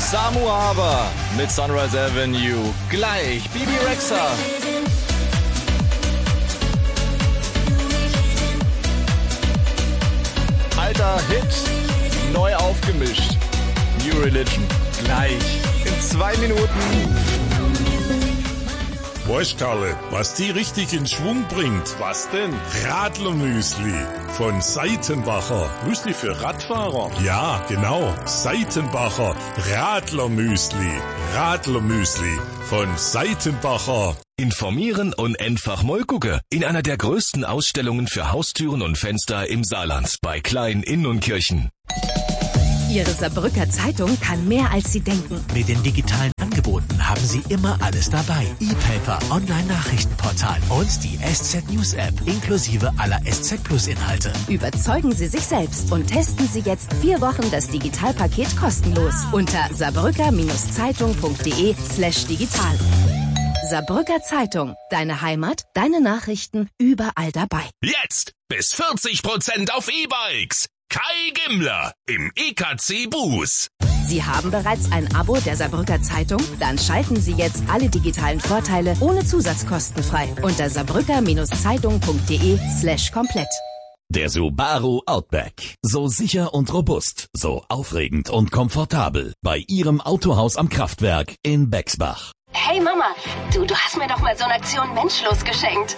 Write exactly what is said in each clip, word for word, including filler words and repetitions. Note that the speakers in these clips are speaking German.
Samu Haber mit Sunrise Avenue. Gleich Bibi Rexha. Alter Hit, neu aufgemischt. New Religion. Gleich in zwei Minuten. Weißt Karle, was die richtig in Schwung bringt? Was denn? Radlermüsli von Seitenbacher. Müsli für Radfahrer? Ja, genau. Seitenbacher Radlermüsli. Radlermüsli von Seitenbacher. Informieren und einfach mal gucken. In einer der größten Ausstellungen für Haustüren und Fenster im Saarland bei Klein Inn und Kirchen. Ihre Saarbrücker Zeitung kann mehr, als Sie denken. Mit den digitalen Angeboten haben Sie immer alles dabei. E-Paper, Online-Nachrichtenportal und die S Z News App inklusive aller S Z Plus Inhalte. Überzeugen Sie sich selbst und testen Sie jetzt vier Wochen das Digitalpaket kostenlos unter saarbrücker-zeitung.de slash digital. Saarbrücker Zeitung, deine Heimat, deine Nachrichten, überall dabei. Jetzt bis vierzig Prozent auf E-Bikes. Kai Gimmler im E K C Bus. Sie haben bereits ein Abo der Saarbrücker Zeitung? Dann schalten Sie jetzt alle digitalen Vorteile ohne Zusatzkosten frei unter saarbrücker-zeitung.de slash komplett. Der Subaru Outback. So sicher und robust, so aufregend und komfortabel. Bei Ihrem Autohaus am Kraftwerk in Bexbach. Hey Mama, du, du hast mir doch mal so eine Aktion Menschlos geschenkt.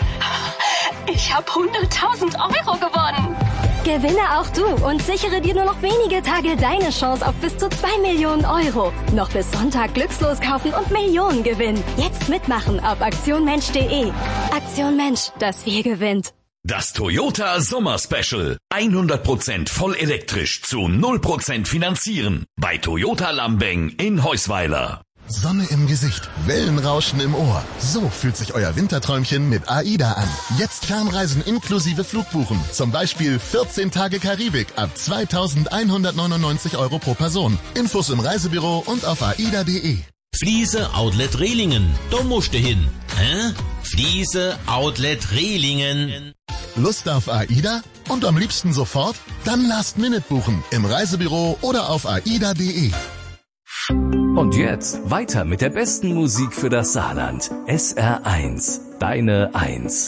Ich habe hunderttausend Euro gewonnen. Gewinne auch du und sichere dir nur noch wenige Tage deine Chance auf bis zu zwei Millionen Euro. Noch bis Sonntag glückslos kaufen und Millionen gewinnen. Jetzt mitmachen auf aktionmensch punkt de. Aktion Mensch, das Wir gewinnt. Das Toyota Sommer Special. hundert Prozent voll elektrisch zu null Prozent finanzieren. Bei Toyota Lambeng in Heusweiler. Sonne im Gesicht, Wellenrauschen im Ohr. So fühlt sich euer Winterträumchen mit AIDA an. Jetzt Fernreisen inklusive Flugbuchen. Zum Beispiel vierzehn Tage Karibik ab zweitausendeinhundertneunundneunzig Euro pro Person. Infos im Reisebüro und auf aida punkt de. Fliese Outlet Rehlingen. Da musst du hin. Hä? Fliese Outlet Rehlingen. Lust auf AIDA? Und am liebsten sofort? Dann Last Minute buchen. Im Reisebüro oder auf aida punkt de. Und jetzt weiter mit der besten Musik für das Saarland. S R eins, deine Eins.